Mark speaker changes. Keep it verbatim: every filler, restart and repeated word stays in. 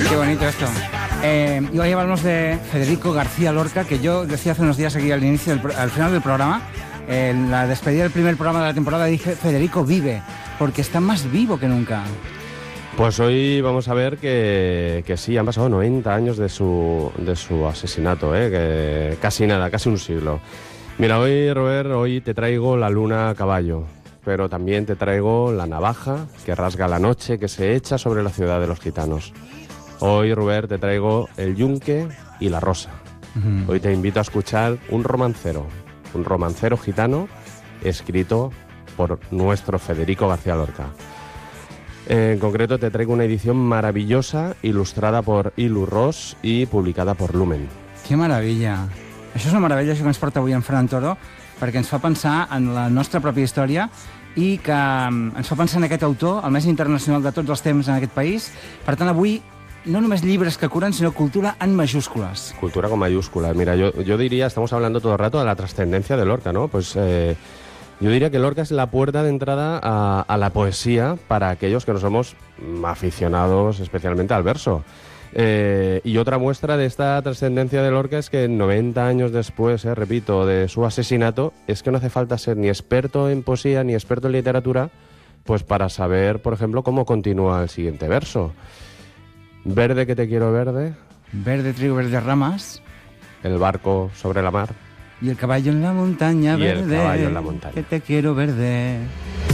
Speaker 1: Qué bonito esto. Eh, y hoy hablamos de Federico García Lorca, que yo decía hace unos días aquí al inicio, del, al final del programa, en la despedida del primer programa de la temporada, dije, Federico vive, porque está más vivo que nunca.
Speaker 2: Pues hoy vamos a ver que, que sí, han pasado noventa años de su, de su asesinato, ¿eh? Que casi nada, casi un siglo. Mira, hoy, Robert, hoy te traigo la luna a caballo, pero también te traigo la navaja que rasga la noche, que se echa sobre la ciudad de los gitanos. Hoy, Robert, te traigo el yunque y la rosa. Uh-huh. Hoy te invito a escuchar un romancero, un romancero gitano escrito por nuestro Federico García Lorca. En concreto te traigo una edición maravillosa, ilustrada por Ilu Ross y publicada por Lumen.
Speaker 1: Que maravilla! Això és una meravella, això que ens porta avui en Ferran Toro, perquè ens fa pensar en la nostra pròpia història i que ens fa pensar en aquest autor, el més internacional de tots els temps en aquest país. Per tant, avui, no només llibres que curen, sinó cultura en mayúsculas.
Speaker 2: Cultura con mayúsculas. Mira, yo, yo diría, estamos hablando todo el rato de la trascendencia de Lorca, ¿no? Pues eh, yo diría que Lorca es la puerta de entrada a, a la poesía para aquellos que no somos aficionados especialmente al verso. Eh, y otra muestra de esta trascendencia de Lorca es que noventa años después, eh, repito, de su asesinato, es que no hace falta ser ni experto en poesía ni experto en literatura, pues para saber, por ejemplo, cómo continúa el siguiente verso. Verde que te quiero verde.
Speaker 1: Verde trigo, verde ramas.
Speaker 2: El barco sobre la mar.
Speaker 1: Y el caballo en la montaña
Speaker 2: y
Speaker 1: verde.
Speaker 2: Y el caballo en la montaña.
Speaker 1: Que te quiero verde.